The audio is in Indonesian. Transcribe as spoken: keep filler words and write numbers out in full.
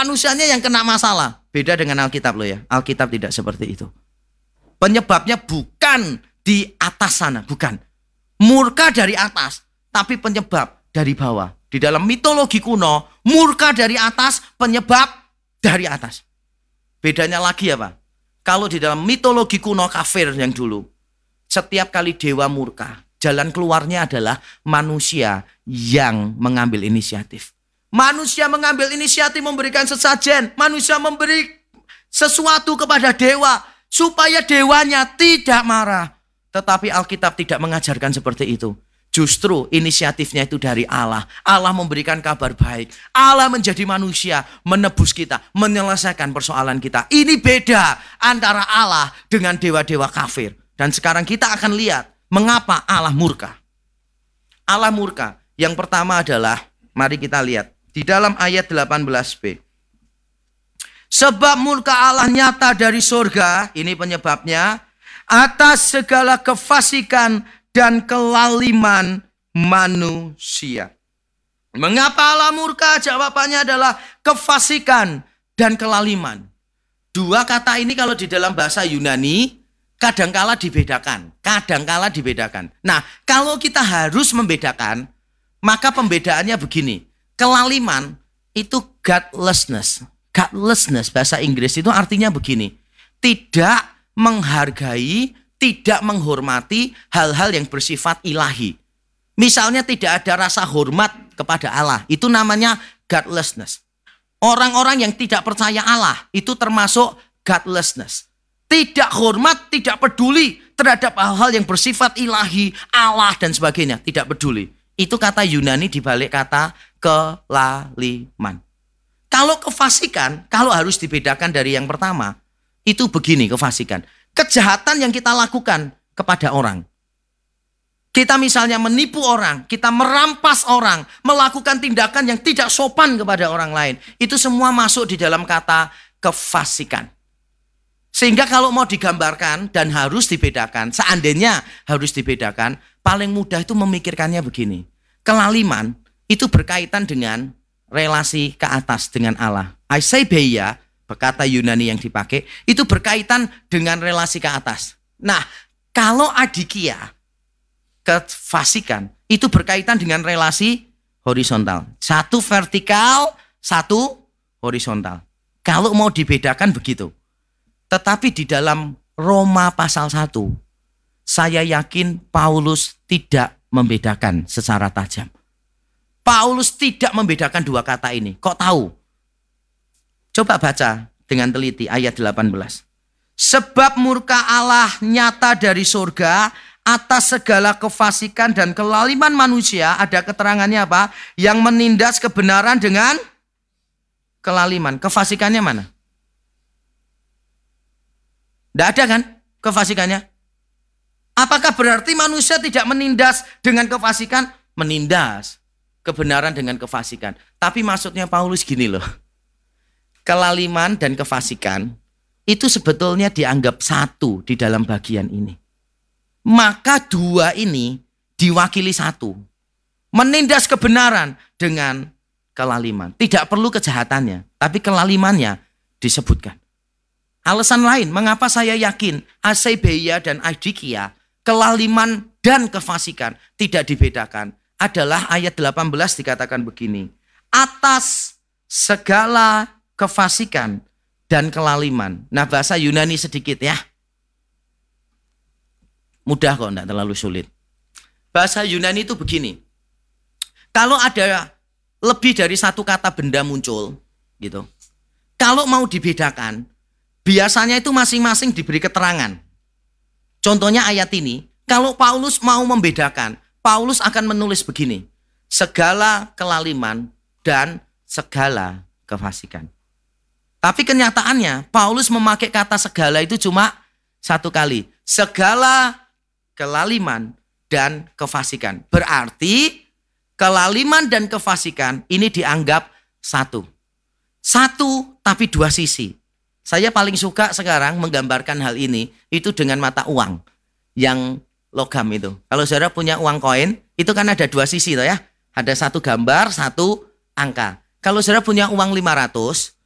manusianya yang kena masalah. Beda dengan Alkitab loh ya. Alkitab tidak seperti itu. Penyebabnya bukan di atas sana, bukan. Murka dari atas, tapi penyebab dari bawah. Di dalam mitologi kuno, murka dari atas, penyebab dari atas. Bedanya lagi apa? Kalau di dalam mitologi kuno kafir yang dulu, setiap kali dewa murka, jalan keluarnya adalah manusia yang mengambil inisiatif. Manusia mengambil inisiatif memberikan sesajen. Manusia memberi sesuatu kepada dewa supaya dewanya tidak marah. Tetapi Alkitab tidak mengajarkan seperti itu. Justru inisiatifnya itu dari Allah. Allah memberikan kabar baik. Allah menjadi manusia, menebus kita, menyelesaikan persoalan kita. Ini beda antara Allah dengan dewa-dewa kafir. Dan sekarang kita akan lihat mengapa Allah murka. Allah murka. Yang pertama adalah, mari kita lihat. Di dalam ayat delapan belas b. Sebab murka Allah nyata dari surga, ini penyebabnya, atas segala kefasikan dan kelaliman manusia. Mengapa Allah murka? Jawabannya adalah kefasikan dan kelaliman. Dua kata ini kalau di dalam bahasa Yunani, kadangkala dibedakan. Kadangkala dibedakan. Nah, kalau kita harus membedakan, maka pembedaannya begini. Kelaliman itu godlessness. Godlessness bahasa Inggris itu artinya begini. Tidak menghargai, tidak menghormati hal-hal yang bersifat ilahi. Misalnya tidak ada rasa hormat kepada Allah. Itu namanya godlessness. Orang-orang yang tidak percaya Allah itu termasuk godlessness. Tidak hormat, tidak peduli terhadap hal-hal yang bersifat ilahi, Allah dan sebagainya. Tidak peduli. Itu kata Yunani dibalik kata kelaliman. Kalau kefasikan, kalau harus dibedakan dari yang pertama, itu begini kefasikan. Kejahatan yang kita lakukan kepada orang. Kita misalnya menipu orang, kita merampas orang, melakukan tindakan yang tidak sopan kepada orang lain. Itu semua masuk di dalam kata kefasikan. Sehingga kalau mau digambarkan dan harus dibedakan, seandainya harus dibedakan, paling mudah itu memikirkannya begini. Kelaliman itu berkaitan dengan relasi ke atas dengan Allah. Aisebeia, kata Yunani yang dipakai, itu berkaitan dengan relasi ke atas. Nah, kalau adikia, kefasikan, itu berkaitan dengan relasi horizontal. Satu vertikal, satu horizontal. Kalau mau dibedakan begitu. Tetapi di dalam Roma pasal satu, saya yakin Paulus tidak membedakan secara tajam. Paulus tidak membedakan dua kata ini. Kok tahu? Coba baca dengan teliti ayat delapan belas. Sebab murka Allah nyata dari surga atas segala kefasikan dan kelaliman manusia. Ada keterangannya apa? Yang menindas kebenaran dengan kelaliman. Kefasikannya mana? Tidak ada kan kefasikannya? Apakah berarti manusia tidak menindas dengan kefasikan? Menindas kebenaran dengan kefasikan. Tapi maksudnya Paulus gini loh. Kelaliman dan kefasikan itu sebetulnya dianggap satu di dalam bagian ini. Maka dua ini diwakili satu. Menindas kebenaran dengan kelaliman. Tidak perlu kejahatannya, tapi kelalimannya disebutkan. Alasan lain mengapa saya yakin Aisebeia dan Aidikia, kelaliman dan kefasikan tidak dibedakan adalah ayat delapan belas dikatakan begini. Atas segala kefasikan dan kelaliman. Nah, bahasa Yunani sedikit ya. Mudah kok, tidak terlalu sulit. Bahasa Yunani itu begini. Kalau ada lebih dari satu kata benda muncul gitu. Kalau mau dibedakan, biasanya itu masing-masing diberi keterangan. Contohnya ayat ini, kalau Paulus mau membedakan, Paulus akan menulis begini. Segala kelaliman dan segala kefasikan. Tapi kenyataannya, Paulus memakai kata segala itu cuma satu kali. Segala kelaliman dan kefasikan. Berarti kelaliman dan kefasikan ini dianggap satu. Satu tapi dua sisi. Saya paling suka sekarang menggambarkan hal ini itu dengan mata uang yang logam itu. Kalau saudara punya uang koin, itu kan ada dua sisi toh ya. Ada satu gambar, satu angka. Kalau saudara punya uang lima ratus,